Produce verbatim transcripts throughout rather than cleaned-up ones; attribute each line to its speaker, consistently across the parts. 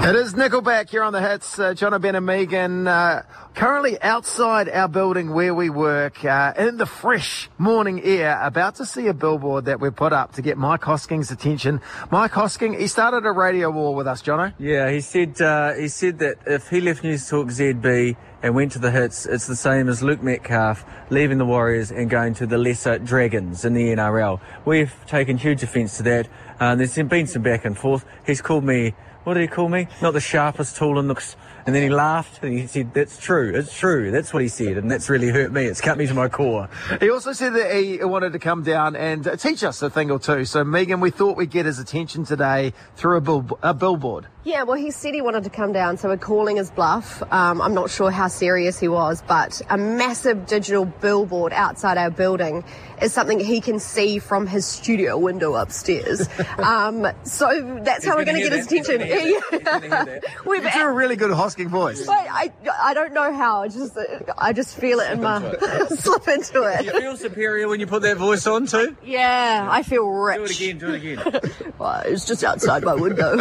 Speaker 1: It is Nickelback here on the Hits. Uh, Jono, Ben and Megan, uh, currently outside our building where we work, uh, in the fresh morning air, about to see a billboard that we've put up to get Mike Hosking's attention. Mike Hosking, he started a radio war with us, Jono.
Speaker 2: Yeah, he said uh, he said that if he left News Talk Z B and went to the Hits, it's the same as Luke Metcalf leaving the Warriors and going to the lesser Dragons in the N R L. We've taken huge offence to that. Uh, there's been some back and forth. He's called me... What did he call me? Not the sharpest tool in the... And then he laughed and he said, that's true, it's true. That's what he said, and that's really hurt me. It's cut me to my core.
Speaker 1: He also said that he wanted to come down and teach us a thing or two. So, Megan, we thought we'd get his attention today through a, bill- a billboard.
Speaker 3: Yeah, well, he said he wanted to come down, so we're calling his bluff. Um, I'm not sure how serious he was, but a massive digital billboard outside our building is something he can see from his studio window upstairs. um, so that's how we're going to get his attention.
Speaker 1: We've a really good Hosking voice.
Speaker 3: But I, I don't know how. I just, I just feel it in my slip into it.
Speaker 2: Do you feel superior when you put that voice on too?
Speaker 3: Yeah, I feel rich.
Speaker 2: Do it again. Do it again.
Speaker 3: Well, it's just outside my window.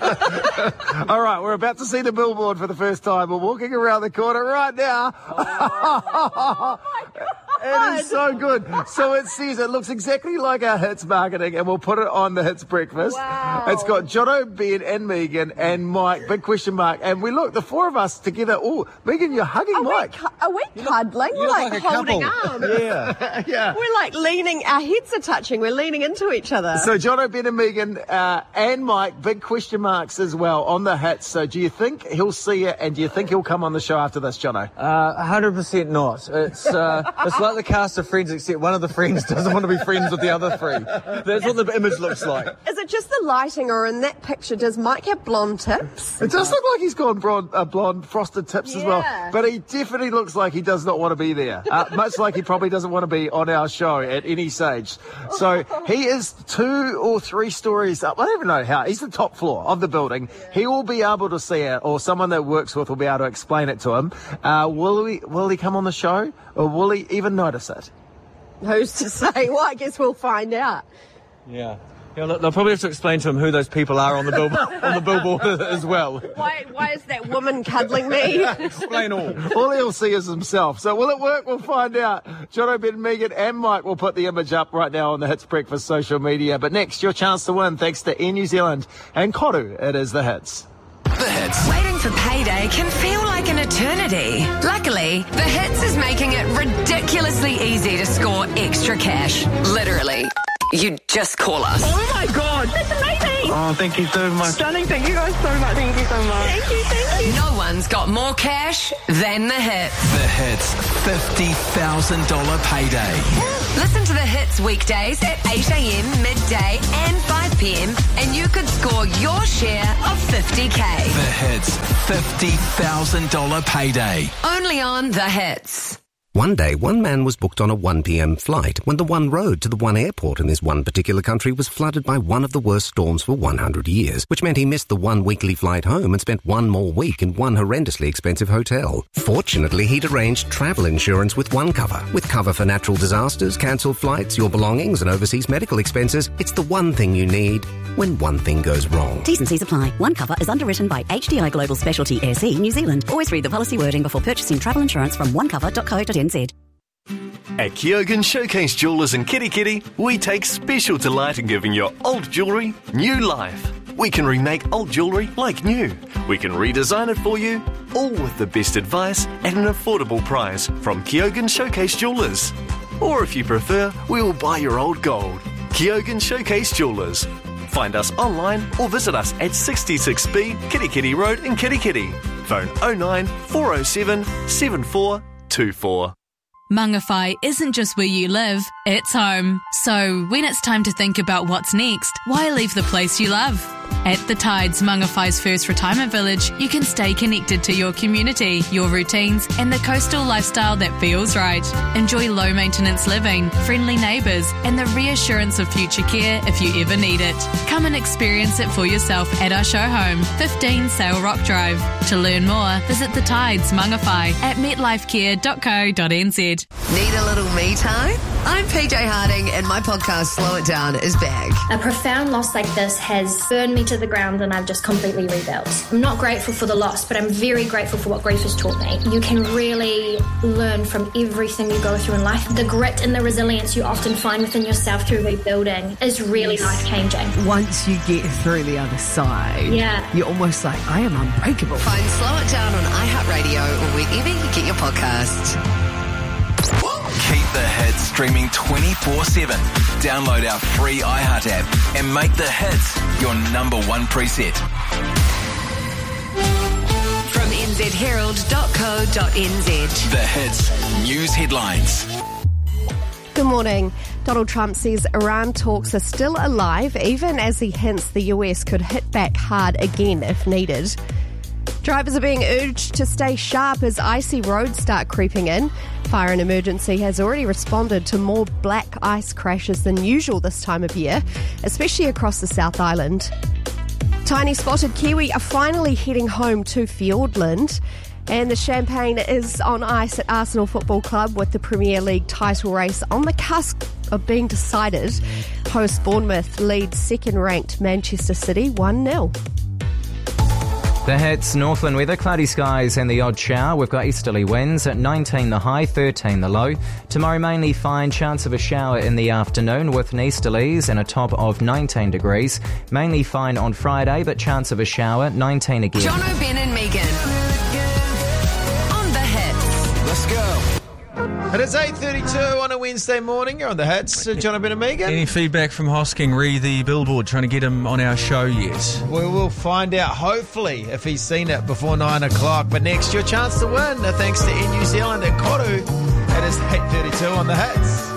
Speaker 1: All right, we're about to see the billboard for the first time. We're walking around the corner right now.
Speaker 3: Oh, my God.
Speaker 1: It is so good. So it says, it looks exactly like our Hits marketing, and we'll put it on the Hits breakfast.
Speaker 3: Wow.
Speaker 1: It's got Jono, Ben and Megan and Mike, big question mark. And we look, the four of us together. Oh, Megan, you're hugging
Speaker 3: are
Speaker 1: Mike.
Speaker 3: We, are we cuddling?
Speaker 2: You
Speaker 3: We're
Speaker 2: look
Speaker 3: like,
Speaker 2: like a
Speaker 3: holding
Speaker 2: couple.
Speaker 3: arms.
Speaker 1: Yeah, yeah.
Speaker 3: We're like leaning, our heads are touching. We're leaning into each other.
Speaker 1: So Jono, Ben and Megan uh, and Mike, big question marks as well on the Hits. So do you think he'll see it, and do you think he'll come on the show after this, Jono?
Speaker 2: Uh, one hundred percent not. It's uh, it's like the cast of Friends, except one of the friends doesn't want to be friends with the other three. That's what the image looks like.
Speaker 3: Is it just the lighting, or in that picture, does Mike have blonde tips?
Speaker 1: It does look like he's got blonde, uh, blonde frosted tips
Speaker 3: Yeah.
Speaker 1: as well, but he definitely looks like he does not want to be there, uh, much like he probably doesn't want to be on our show at any stage. So he is two or three stories up. I don't even know how. He's the top floor of the building. He will be able to see it, or someone that works with will be able to explain it to him. Uh, will he, will he come on the show, or will he even notice it?
Speaker 3: Who's to say? Well, I guess we'll find out.
Speaker 2: Yeah. Yeah, they'll probably have to explain to him who those people are on the billboard, on the billboard as well.
Speaker 3: Why, why is that woman cuddling me?
Speaker 2: Explain all.
Speaker 1: All he'll see is himself. So will it work? We'll find out. Jono, Ben, Megan and Mike will put the image up right now on the Hits Breakfast social media. But next, your chance to win thanks to Air New Zealand and Koru. It is the Hits.
Speaker 4: The Hits.
Speaker 5: Waiting for payday can feel like an eternity. Luckily, The Hits is making it ridiculously easy to score extra cash. Literally. You just call us.
Speaker 6: Oh my God, that's amazing.
Speaker 2: Oh, thank you so much.
Speaker 6: Stunning, thank you guys so much. Thank you so much. Thank you, thank you.
Speaker 5: No one's got more cash than The Hits.
Speaker 4: The Hits fifty thousand dollars payday.
Speaker 5: Listen to The Hits weekdays at eight a.m, midday and five p.m. and you could score your share of fifty K.
Speaker 4: The Hits fifty thousand dollars payday.
Speaker 5: Only on The Hits.
Speaker 7: One day, one man was booked on a one p.m. flight when the one road to the one airport in this one particular country was flooded by one of the worst storms for one hundred years, which meant he missed the one weekly flight home and spent one more week in one horrendously expensive hotel. Fortunately, he'd arranged travel insurance with OneCover. With cover for natural disasters, cancelled flights, your belongings and overseas medical expenses, it's the one thing you need when one thing goes wrong.
Speaker 8: T's and C's apply. OneCover is underwritten by H D I Global Specialty Air Sea, New Zealand. Always read the policy wording before purchasing travel insurance from one cover dot co dot n z.
Speaker 9: At Kyogen Showcase Jewellers in Kitty Kitty, we take special delight in giving your old jewellery new life. We can remake old jewellery like new. We can redesign it for you, all with the best advice at an affordable price from Kyogen Showcase Jewellers. Or if you prefer, we will buy your old gold. Kyogen Showcase Jewellers. Find us online or visit us at sixty-six B Kitty Kitty Road in Kitty Kitty. Phone oh nine four oh seven seven four two four.
Speaker 10: Mangawhai isn't just where you live, it's home. So when it's time to think about what's next, why leave the place you love? At The Tides, Mangawhai's first retirement village, you can stay connected to your community, your routines, and the coastal lifestyle that feels right. Enjoy low-maintenance living, friendly neighbours, and the reassurance of future care if you ever need it. Come and experience it for yourself at our show home, fifteen Sail Rock Drive. To learn more, visit The Tides Mangawhai at metlifecare dot co dot n z.
Speaker 5: Need a little me time? I'm P J Harding and my podcast Slow It Down is back.
Speaker 11: A profound loss like this has burned me to to the ground and I've just completely rebuilt. I'm not grateful for the loss, but I'm very grateful for what grief has taught me. You can really learn from everything you go through in life. The grit and the resilience you often find within yourself through rebuilding is really
Speaker 12: Yes.
Speaker 11: life-changing.
Speaker 12: Once you get through the other side,
Speaker 11: Yeah.
Speaker 12: you're almost like, I am unbreakable.
Speaker 5: Find Slow It Down on iHeartRadio or wherever you get your podcasts.
Speaker 4: Keep the hits streaming twenty-four seven. Download our free iHeart app and make the hits your number one preset.
Speaker 5: From n z herald dot co dot n z.
Speaker 4: The hits news headlines.
Speaker 3: Good morning. Donald Trump says Iran talks are still alive, even as he hints the U S could hit back hard again if needed. Drivers are being urged to stay sharp as icy roads start creeping in. Fire and Emergency has already responded to more black ice crashes than usual this time of year, especially across the South Island. Tiny spotted kiwi are finally heading home to Fiordland. And the champagne is on ice at Arsenal Football Club with the Premier League title race on the cusp of being decided. Host Bournemouth leads second-ranked Manchester City one nil.
Speaker 13: The hits, Northland weather, cloudy skies and the odd shower. We've got easterly winds at nineteen the high, thirteen the low. Tomorrow mainly fine, chance of a shower in the afternoon with an easterlies and a top of nineteen degrees. Mainly fine on Friday, but chance of a shower, nineteen again.
Speaker 5: Jono, Ben and Megan. On the hits.
Speaker 1: Let's go. It is eight thirty-two on a Wednesday morning. You're on the hits. Uh, John and Megan.
Speaker 14: Any feedback from Hosking re the billboard, trying to get him on our show yet?
Speaker 1: We will find out, hopefully, if he's seen it before nine o'clock. But next, your chance to win, uh, thanks to Air New Zealand and Koru. It is eight thirty-two on the hits.